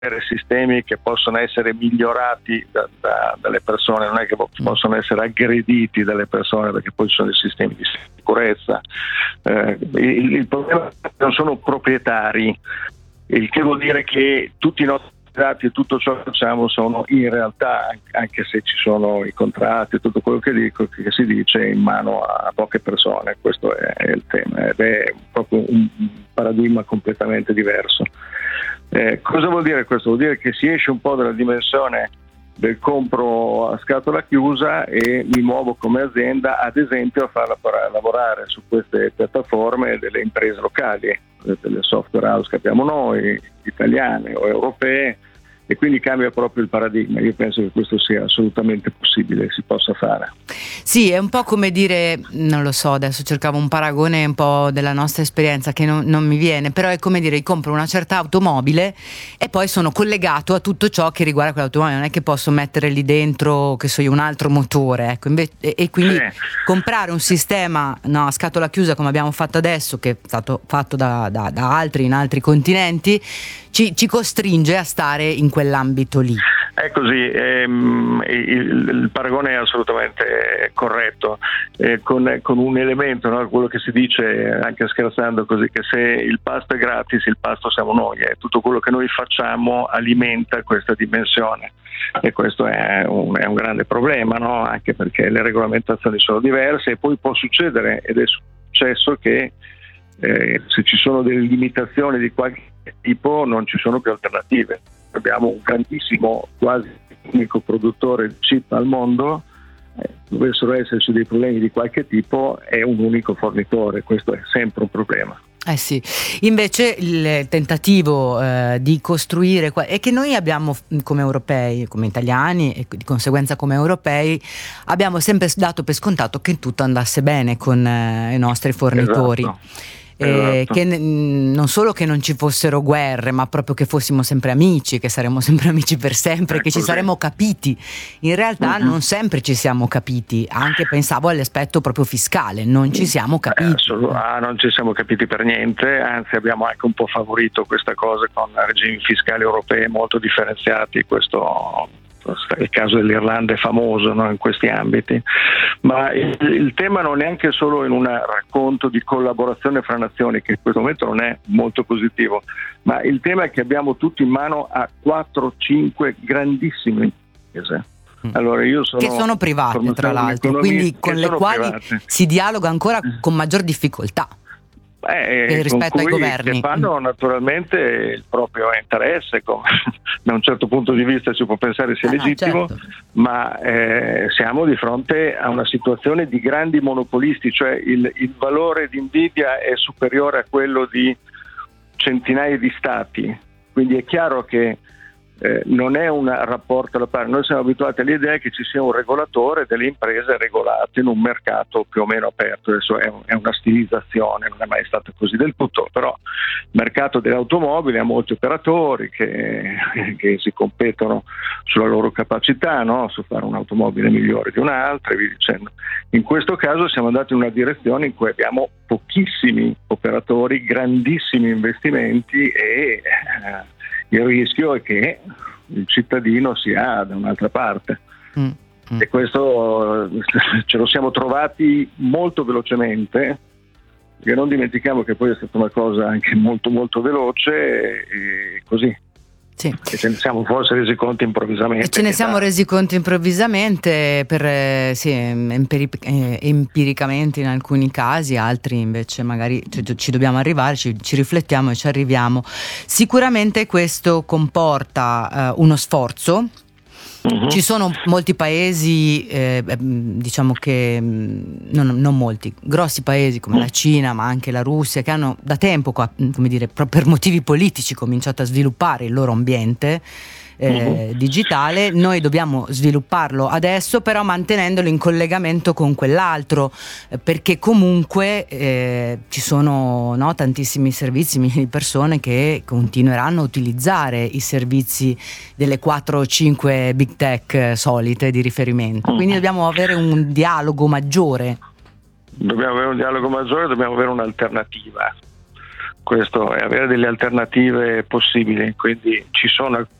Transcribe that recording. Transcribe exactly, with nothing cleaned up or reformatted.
sistemi che possono essere migliorati da, da, dalle persone, non è che possono essere aggrediti dalle persone, perché poi ci sono dei sistemi di sicurezza. Eh, il, il problema è che non sono proprietari, il che vuol dire che tutti i nostri dati e tutto ciò che facciamo sono in realtà, anche se ci sono i contratti e tutto quello che dico, che si dice, in mano a poche persone. Questo è, è il tema, ed è proprio un paradigma completamente diverso. Eh, cosa vuol dire questo? Vuol dire che si esce un po' dalla dimensione del compro a scatola chiusa e mi muovo come azienda, ad esempio, a far lavorare su queste piattaforme delle imprese locali, delle software house che abbiamo noi, italiane o europee, e quindi cambia proprio il paradigma. Io penso che questo sia assolutamente possibile, si possa fare. Sì, è un po' come dire, non lo so, adesso cercavo un paragone un po' della nostra esperienza che non, non mi viene, però è come dire, io compro una certa automobile e poi sono collegato a tutto ciò che riguarda quell'automobile, non è che posso mettere lì dentro, che so io, un altro motore, ecco, invece, e, e quindi sì. Comprare un sistema, no, a scatola chiusa come abbiamo fatto adesso, che è stato fatto da, da, da altri in altri continenti, ci, ci costringe a stare in quell'ambito lì. È così, ehm, il, il paragone è assolutamente corretto, eh, con, con un elemento, no, quello che si dice anche scherzando così, che se il pasto è gratis, il pasto siamo noi, e tutto quello che noi facciamo alimenta questa dimensione, e questo è un, è un grande problema, no? Anche perché le regolamentazioni sono diverse, e poi può succedere, ed è successo, che eh, se ci sono delle limitazioni di qualche tipo non ci sono più alternative. Abbiamo un grandissimo, quasi unico produttore di chip al mondo, eh, dovessero esserci dei problemi di qualche tipo, è un unico fornitore, questo è sempre un problema. Eh sì, invece il tentativo eh, di costruire è che noi abbiamo, come europei, come italiani e di conseguenza come europei, abbiamo sempre dato per scontato che tutto andasse bene con eh, i nostri fornitori. Esatto. Eh, esatto. che n- non solo che non ci fossero guerre, ma proprio che fossimo sempre amici, che saremmo sempre amici per sempre, è che così. Ci saremmo capiti. In realtà uh-huh. non sempre ci siamo capiti, anche pensavo all'aspetto proprio fiscale, non ci siamo capiti. Eh, assolut- ah, non ci siamo capiti per niente, anzi abbiamo anche un po' favorito questa cosa con regimi fiscali europei molto differenziati. Questo il caso dell'Irlanda è famoso, no, in questi ambiti, ma il, il tema non è anche solo in un racconto di collaborazione fra nazioni, che in questo momento non è molto positivo, ma il tema è che abbiamo tutti in mano a quattro cinque grandissime imprese. Allora io sono che sono private, tra l'altro, quindi con le quali private. Si dialoga ancora con maggior difficoltà. Eh, rispetto ai governi, che fanno naturalmente il proprio interesse, come, da un certo punto di vista si può pensare sia eh legittimo, no, certo. ma eh, siamo di fronte a una situazione di grandi monopolisti, cioè il, il valore di Nvidia è superiore a quello di centinaia di stati, quindi è chiaro che Eh, non è un rapporto alla pari. Noi siamo abituati all'idea che ci sia un regolatore delle imprese regolate in un mercato più o meno aperto. Adesso è, un, è una stilizzazione, non è mai stato così del tutto, però il mercato delle automobili ha molti operatori che, che si competono sulla loro capacità, no? Su fare un'automobile migliore di un'altra e via dicendo. In questo caso siamo andati in una direzione in cui abbiamo pochissimi operatori, grandissimi investimenti e eh, il rischio è che il cittadino sia da un'altra parte. Mm, mm. E questo ce lo siamo trovati molto velocemente, perché non dimentichiamo che poi è stata una cosa anche molto molto veloce e così. Sì. E ce ne siamo forse resi conto improvvisamente. E ce ne siamo da... resi conto improvvisamente, per, eh, sì, empiri- eh, empiricamente in alcuni casi, altri invece magari cioè, ci dobbiamo arrivare, ci, ci riflettiamo e ci arriviamo. Sicuramente questo comporta eh, uno sforzo. Uh-huh. Ci sono molti paesi, eh, diciamo che non, non molti, grossi paesi come la Cina, ma anche la Russia, che hanno da tempo, come dire, per motivi politici cominciato a sviluppare il loro ambiente eh, uh-huh. digitale. Noi dobbiamo svilupparlo adesso, però mantenendolo in collegamento con quell'altro, eh, perché comunque eh, ci sono no, tantissimi servizi, milioni di persone che continueranno a utilizzare i servizi delle quattro o cinque big tech solite di riferimento, quindi dobbiamo avere un dialogo maggiore. Dobbiamo avere un dialogo maggiore, dobbiamo avere un'alternativa. questo è avere delle alternative possibili, quindi ci sono